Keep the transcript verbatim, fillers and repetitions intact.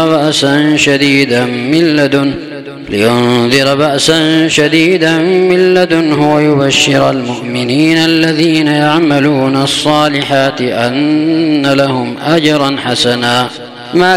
بأسا شديدا من لدنه لينذر بأسا شديدا من لدنه ويبشر المؤمنين الذين يعملون الصالحات أن لهم أجرا حسنا. ما